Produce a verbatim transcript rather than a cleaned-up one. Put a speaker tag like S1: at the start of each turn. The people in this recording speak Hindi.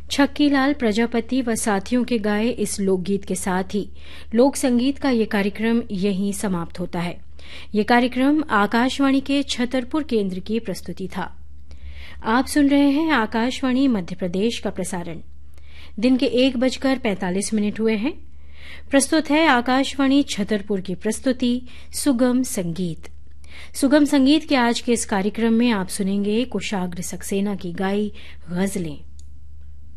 S1: छक्कीलाल प्रजापति व साथियों के गाए इस लोकगीत के साथ ही लोक संगीत का ये कार्यक्रम यहीं समाप्त होता है। ये कार्यक्रम आकाशवाणी के छतरपुर केंद्र की प्रस्तुति था। आप सुन रहे हैं आकाशवाणी मध्य प्रदेश का प्रसारण। दिन के एक बजकर पैंतालीस मिनट हुए हैं। प्रस्तुत है आकाशवाणी छतरपुर की प्रस्तुति सुगम संगीत। सुगम संगीत के आज के इस कार्यक्रम में आप सुनेंगे कुशाग्र सक्सेना की गाई गजलें।